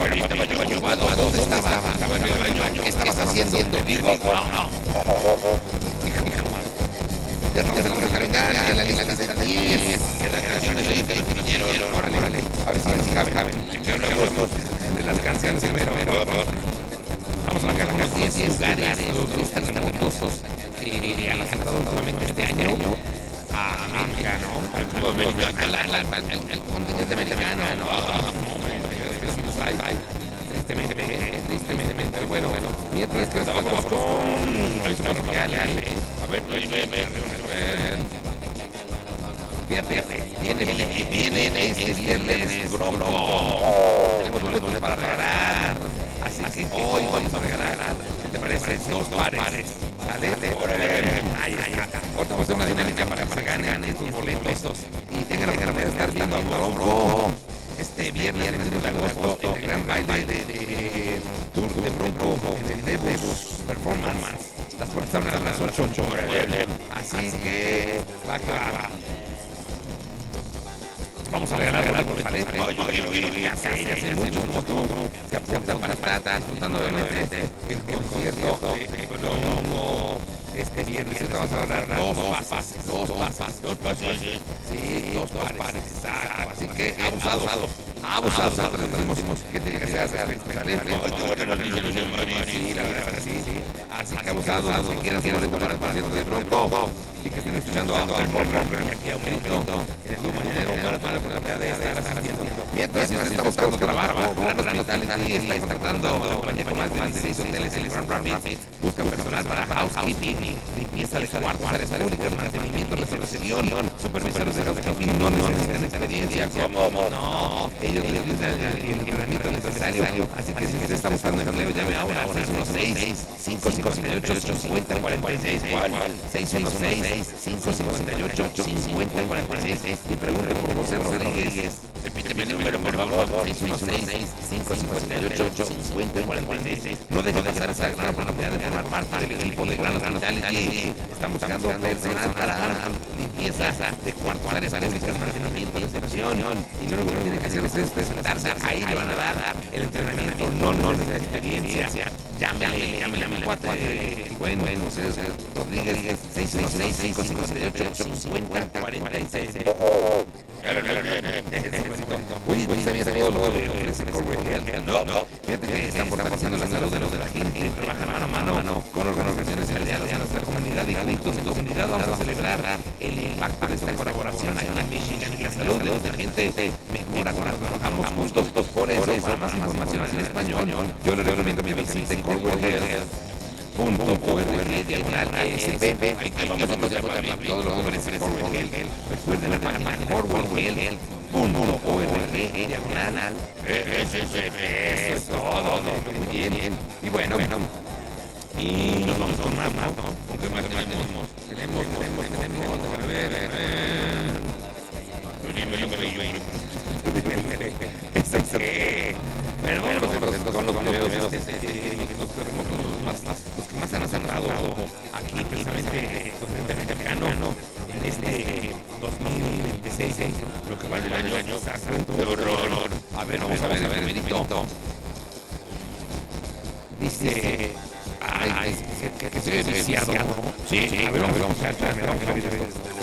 ¿Dónde estaba? ¿Qué estabas haciendo? Digo, no. Ya no te lo recargar, que la lista de 10, que la creación de 20 financiero, órale, a ver si cabe. Yo no hablamos de las canciones primero. Vamos a marcar unos 10 lugares, los listas remotosos que han aceptado nuevamente este año a mexicano, al fútbol mexicano, al continente americano, tristemente, bueno, mientras que estamos con el supermercado, a ver, viene este viernes Bronco. Tenemos boletos para regalar. Así que hoy vamos a regalar, ¿qué te parece? 2 pares. ¿Sale? Ahí está. Ahorita vamos a hacer una dinámica para que ganen estos boletos y tengan la oportunidad de estar viendo a Bronco este viernes 22 de agosto, el gran baile de Tour de Bronco en el Debus Performance. Las puertas abren a las 8. Así que va. Vamos a regalar boletos, ¿vale? Ya sé, muchos se apuntan para estar disfrutando obviamente el concierto de Colombo. Este viernes vamos a regalar dos pases. Sí, dos pares, exacto. Así que abusados, tenemos que tiene que ser diferente. Sí, la verdad, sí. Así que abusados, que quieran boletos para el concierto de Bronco y que estén escuchando a aquí a un grito en el mañanero para la oportunidad de estar haciendo. Mientras está buscando trabajo, Gran Talent está tratando de compañía con más de 16 hoteles en el Grand Rapids. Buscan personal para housekeeping, limpieza de cuartos, áreas públicas, mantenimiento, recepción, supervisores de housekeeping, no necesitan experiencia. ¿Cómo no? Ellos les dan el entrenamiento necesario. Así que si usted está buscando empleo, llame ahora al 616-558-5046. ¿Cuál? 616-558-5046 y pregunte por José Rodríguez. Repíteme el número, por favor. 616-558-5046. No dejes de hacer esa gran oportunidad de formar parte del equipo de Gran Talent. Están buscando personal para limpieza de cuartos, áreas públicas, mantenimiento, recepción. Y lo único que tiene que hacer es presentarse. Ahí le van a dar el entrenamiento. No necesita experiencia. Llámale a mi cuate. Bueno, José Rodríguez. 616-558-5046. Uy, sabía todo lo de ese correo. No. Fíjate que están fortaleciendo la salud de la gente. Trabajan mano a mano con organizaciones aliadas de nuestra comunidad y juntos en comunidad vamos a celebrar el impacto de esta colaboración allá en Michigan y la salud de la gente mejora cuando trabajamos juntos. Por eso, para más información en español, yo les recomiendo que visiten corwellhealth.org/ASP. Ahí vamos a pasar todos los números en Corwell. Recuerden la página corwellhealth.org/ASP. Es todo. Muy bien. Y bueno. Y nos vamos con más, ¿no? ¿Con qué más tenemos? Tenemos. A ver. Pero bueno, los son los videos los que más han asentado aquí precisamente americano en este 2026, lo que va del año. A ver, vamos a ver, primerito. Dice que se ha viciado. Sí, a ver, vamos a ver.